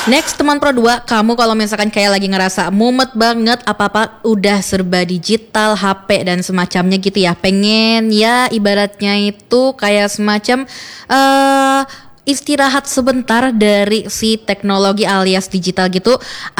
Next teman Pro 2, kamu kalau misalkan kayak lagi ngerasa mumet banget, apa-apa udah serba digital, HP dan semacamnya gitu ya. Pengen ya ibaratnya itu kayak semacam istirahat sebentar dari si teknologi alias digital gitu.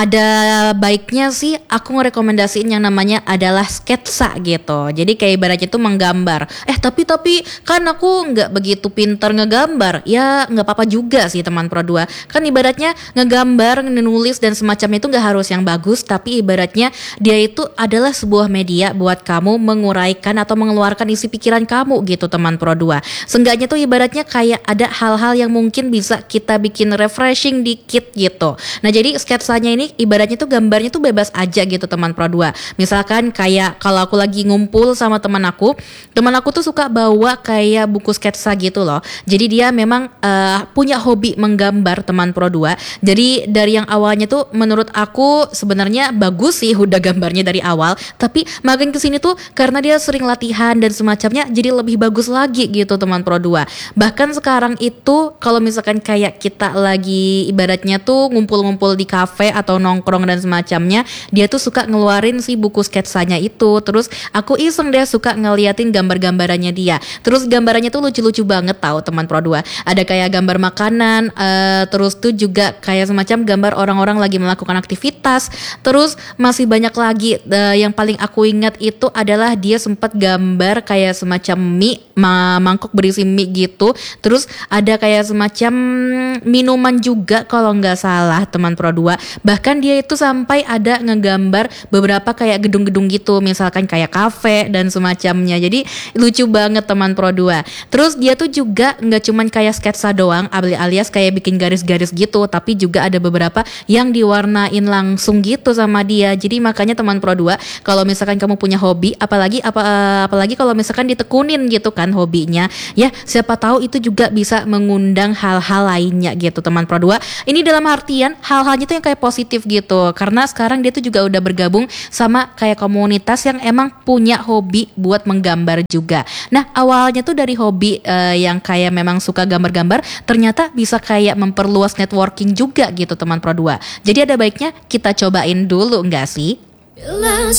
Ada baiknya sih aku ngerekomendasiin yang namanya adalah sketsa gitu. Jadi kayak ibaratnya itu menggambar. Tapi kan aku nggak begitu pintar ngegambar. Ya nggak apa-apa juga sih teman Pro 2. Kan ibaratnya ngegambar, menulis dan semacamnya itu nggak harus yang bagus, tapi ibaratnya dia itu adalah sebuah media buat kamu menguraikan atau mengeluarkan isi pikiran kamu gitu teman Pro 2. Seenggaknya tuh ibaratnya kayak ada hal-hal yang mungkin bisa kita bikin refreshing dikit gitu. Nah jadi sketsanya ini ibaratnya tuh gambarnya tuh bebas aja gitu teman Pro 2. Misalkan kayak kalau aku lagi ngumpul sama teman aku tuh suka bawa kayak buku sketsa gitu loh. Jadi dia memang punya hobi menggambar teman Pro 2. Jadi dari yang awalnya tuh menurut aku sebenarnya bagus sih udah gambarnya dari awal, tapi makin kesini tuh karena dia sering latihan dan semacamnya jadi lebih bagus lagi gitu teman Pro 2. Bahkan sekarang itu kalau misalkan kayak kita lagi ibaratnya tuh ngumpul-ngumpul di kafe atau nongkrong dan semacamnya, dia tuh suka ngeluarin si buku sketsanya itu. Terus aku iseng deh suka ngeliatin gambar-gambarannya dia. Terus gambarannya tuh lucu-lucu banget tahu teman Pro 2. Ada kayak gambar makanan, terus tuh juga kayak semacam gambar orang-orang lagi melakukan aktivitas. Terus masih banyak lagi yang paling aku ingat itu adalah dia sempat gambar kayak semacam mie, mangkok berisi mie gitu. Terus ada kayak semacam minuman juga kalau nggak salah teman Pro 2. Bahkan dia itu sampai ada ngegambar beberapa kayak gedung-gedung gitu, misalkan kayak kafe dan semacamnya. Jadi lucu banget teman Pro 2. Terus dia tuh juga nggak cuman kayak sketsa doang alias kayak bikin garis-garis gitu, tapi juga ada beberapa yang diwarnain langsung gitu sama dia. Jadi makanya teman Pro 2 kalau misalkan kamu punya hobi, apalagi kalau misalkan ditekunin gitu kan hobinya, ya siapa tahu itu juga bisa mengundang hal-hal lainnya gitu teman Pro 2. Ini dalam artian hal-halnya tuh yang kayak positif gitu, karena sekarang dia tuh juga udah bergabung sama kayak komunitas yang emang punya hobi buat menggambar juga. Nah awalnya tuh dari hobi yang kayak memang suka gambar-gambar, ternyata bisa kayak memperluas networking juga gitu teman Pro 2. Jadi ada baiknya kita cobain dulu enggak sih? Bila